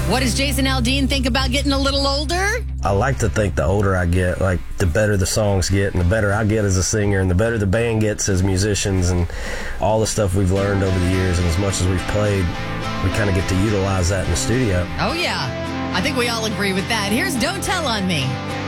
What does Jason Aldean think about getting a little older? I like to think the older I get, like the better the songs get and the better I get as a singer and the better the band gets as musicians and all the stuff we've learned over the years, and as much as we've played, we kind of get to utilize that in the studio. Oh, yeah. I think we all agree with that. Here's Don't Tell on Me.